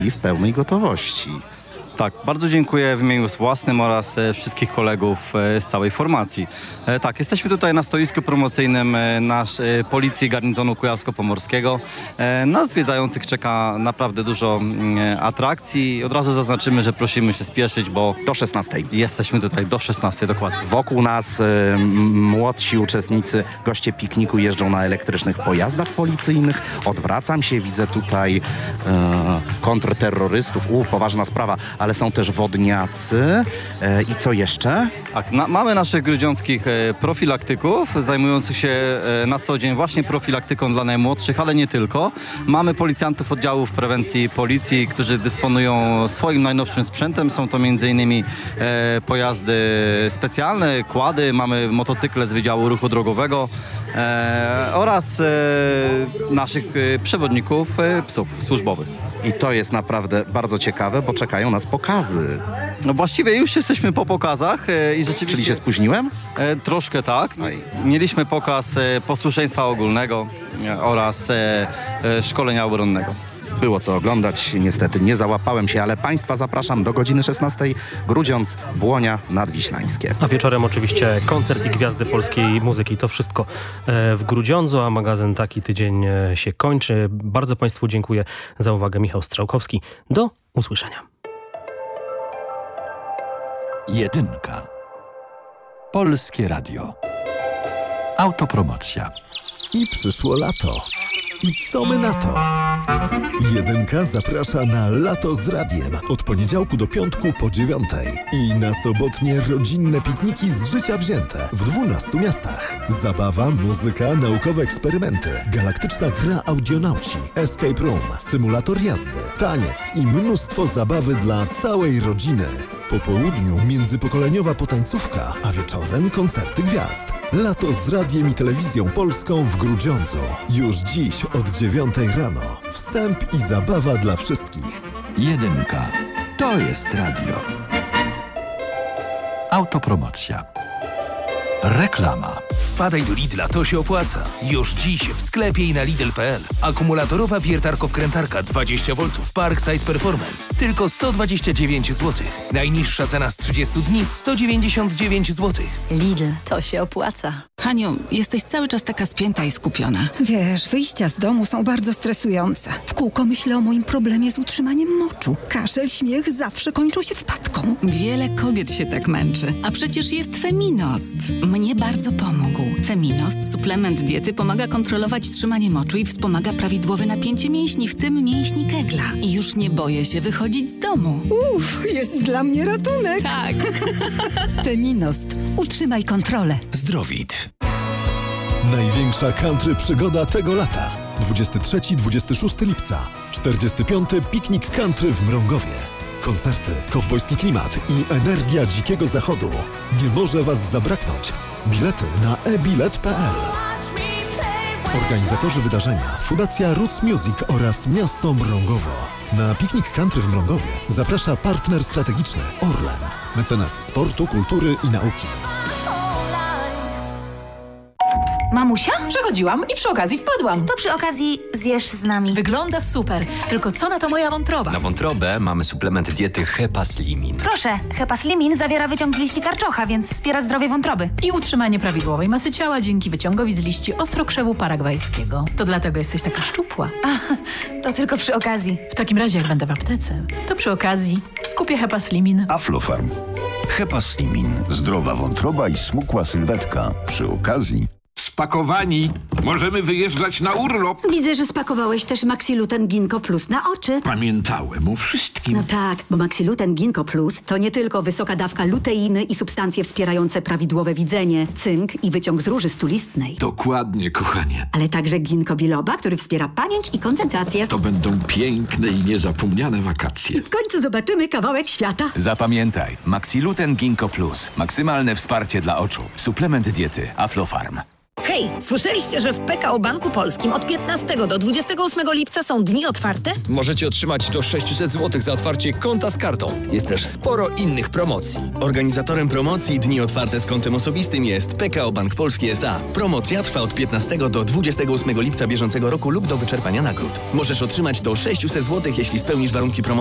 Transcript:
i w pełnej gotowości. Tak, bardzo dziękuję w imieniu własnym oraz wszystkich kolegów z całej formacji. Tak, jesteśmy tutaj na stoisku promocyjnym Policji Garnizonu Kujawsko-Pomorskiego. Na zwiedzających czeka naprawdę dużo atrakcji. Od razu zaznaczymy, że prosimy się spieszyć, bo Do 16. jesteśmy tutaj do 16 dokładnie. Wokół nas młodsi uczestnicy, goście pikniku jeżdżą na elektrycznych pojazdach policyjnych. Odwracam się, widzę tutaj kontrterrorystów. Poważna sprawa, ale są też wodniacy. I co jeszcze? Tak, mamy naszych grudziąckich profilaktyków zajmujących się na co dzień właśnie profilaktyką dla najmłodszych, ale nie tylko. Mamy policjantów oddziałów prewencji policji, którzy dysponują swoim najnowszym sprzętem. Są to m.in. pojazdy specjalne, quady, mamy motocykle z Wydziału Ruchu Drogowego oraz naszych przewodników psów służbowych. I to jest naprawdę bardzo ciekawe, bo czekają nas pokazy. No właściwie już jesteśmy po pokazach i rzeczywiście... Czyli się spóźniłem? Troszkę tak. Oj. Mieliśmy pokaz posłuszeństwa ogólnego oraz szkolenia obronnego. Było co oglądać, niestety nie załapałem się, ale Państwa zapraszam do godziny 16. Grudziądz, Błonia Nadwiślańskie. A wieczorem oczywiście koncert i gwiazdy polskiej muzyki. To wszystko w Grudziądzu, a magazyn Taki Tydzień się kończy. Bardzo Państwu dziękuję za uwagę. Michał Strzałkowski. Do usłyszenia. Jedynka. Polskie Radio. Autopromocja. I przyszło lato. I co my na to? Jedynka zaprasza na Lato z Radiem od poniedziałku do piątku po 9:00 i na sobotnie rodzinne pikniki z życia wzięte w 12 miastach. Zabawa, muzyka, naukowe eksperymenty, galaktyczna gra audionauci, escape room, symulator jazdy, taniec i mnóstwo zabawy dla całej rodziny. Po południu międzypokoleniowa potańcówka, a wieczorem koncerty gwiazd. Lato z Radiem i Telewizją Polską w Grudziądzu. Już dziś od 9:00 rano. Wstęp i zabawa dla wszystkich. Jedynka. To jest radio. Autopromocja. Reklama. Wpadaj do Lidla, to się opłaca. Już dziś w sklepie i na Lidl.pl. Akumulatorowa wiertarko-wkrętarka 20 V Parkside Performance. Tylko 129 zł. Najniższa cena z 30 dni 199 zł. Lidl, to się opłaca. Haniu, jesteś cały czas taka spięta i skupiona. Wiesz, wyjścia z domu są bardzo stresujące. W kółko myślę o moim problemie z utrzymaniem moczu. Kaszel, śmiech zawsze kończą się wpadką. Wiele kobiet się tak męczy, a przecież jest Feminost. Mnie bardzo pomógł. Feminost, suplement diety, pomaga kontrolować trzymanie moczu i wspomaga prawidłowe napięcie mięśni, w tym mięśni Kegla. I już nie boję się wychodzić z domu. Jest dla mnie ratunek. Tak. Feminost. Utrzymaj kontrolę. Zdrowit. Największa country przygoda tego lata. 23-26 lipca. 45. Piknik country w Mrągowie. Koncerty, kowbojski klimat i energia dzikiego zachodu. Nie może Was zabraknąć. Bilety na ebilet.pl. Organizatorzy wydarzenia Fundacja Roots Music oraz Miasto Mrągowo. Na piknik country w Mrągowie zaprasza partner strategiczny Orlen, mecenas sportu, kultury i nauki. Mamusia? Przechodziłam i przy okazji wpadłam. To przy okazji zjesz z nami. Wygląda super. Tylko co na to moja wątroba? Na wątrobę mamy suplement diety Hepaslimin. Proszę, Hepaslimin zawiera wyciąg z liści karczocha, więc wspiera zdrowie wątroby. I utrzymanie prawidłowej masy ciała dzięki wyciągowi z liści ostrokrzewu paragwajskiego. To dlatego jesteś taka szczupła. To tylko przy okazji. W takim razie, jak będę w aptece, to przy okazji kupię Hepaslimin. Aflofarm. Hepaslimin. Zdrowa wątroba i smukła sylwetka. Przy okazji... Spakowani. Możemy wyjeżdżać na urlop. Widzę, że spakowałeś też Maxiluten Ginkgo Plus na oczy. Pamiętałem o wszystkim. No tak, bo Maxiluten Ginkgo Plus to nie tylko wysoka dawka luteiny i substancje wspierające prawidłowe widzenie, cynk i wyciąg z róży stulistnej. Dokładnie, kochanie. Ale także ginkgo biloba, który wspiera pamięć i koncentrację. To będą piękne i niezapomniane wakacje. I w końcu zobaczymy kawałek świata. Zapamiętaj, Maxiluten Ginkgo Plus. Maksymalne wsparcie dla oczu. Suplement diety Aflofarm. Hej, słyszeliście, że w PKO Banku Polskim od 15 do 28 lipca są dni otwarte? Możecie otrzymać do 600 zł za otwarcie konta z kartą. Jest też sporo innych promocji. Organizatorem promocji Dni Otwarte z kontem osobistym jest PKO Bank Polski S.A. Promocja trwa od 15 do 28 lipca bieżącego roku lub do wyczerpania nagród. Możesz otrzymać do 600 zł, jeśli spełnisz warunki promocji.